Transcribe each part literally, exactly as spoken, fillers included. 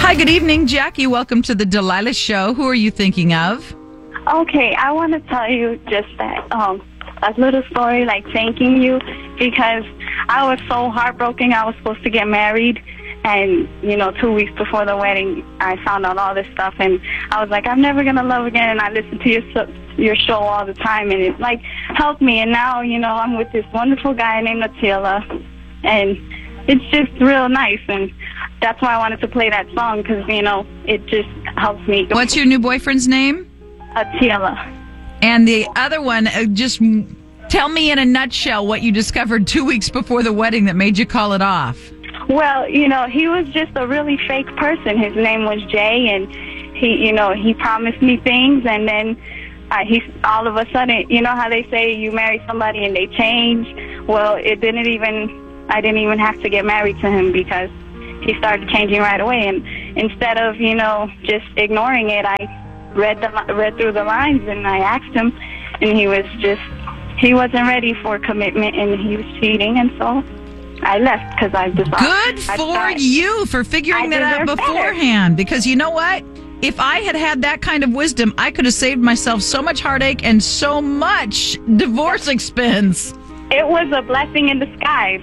Hi, good evening, Jackie. Welcome to the Delilah Show. Who are you thinking of? Okay, I want to tell you just that, um, a little story, like thanking you, because I was so heartbroken. I was supposed to get married, and, you know, two weeks before the wedding, I found out all this stuff, and I was like, I'm never going to love again, and I listened to your, so- your show all the time, and it, like, helped me, and now, you know, I'm with this wonderful guy named Attila, and it's just real nice, and that's why I wanted to play that song, because, you know, it just helps me. What's your new boyfriend's name? Attila. And the other one, uh, just tell me in a nutshell what you discovered two weeks before the wedding that made you call it off. Well, you know, he was just a really fake person. His name was Jay, and he, you know, he promised me things, and then uh, he, all of a sudden, you know how they say you marry somebody and they change? Well, it didn't even, I didn't even have to get married to him because he started changing right away. And instead of, you know, just ignoring it, I read the read through the lines, and I asked him, and he was just, he wasn't ready for commitment, and he was cheating, and so I left because I decided. Good for you for figuring that out beforehand, because you know what? If I had had that kind of wisdom, I could have saved myself so much heartache and so much divorce expense. It was a blessing in disguise.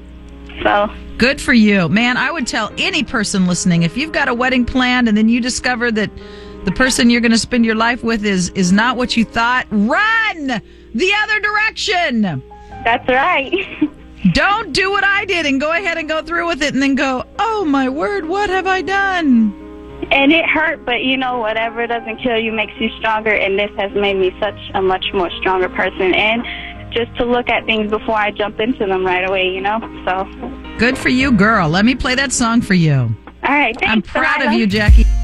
So good for you, man. I would tell any person listening, if you've got a wedding planned and then you discover that the person you're going to spend your life with is is not what you thought, run the other direction. That's right. Don't do what I did and go ahead and go through with it and then go, oh my word, what have I done? And it hurt, but you know, whatever doesn't kill you makes you stronger, and this has made me such a much more stronger person, and just to look at things before I jump into them right away, you know? So good for you, girl. Let me play that song for you. All right, thanks. I'm proud Delilah. of you, Jackie.